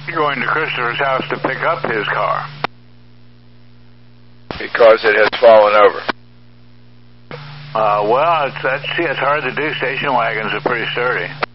going to Christopher's house to pick up his car? Because it has fallen over. Well, it's hard to do. Station wagons are pretty sturdy.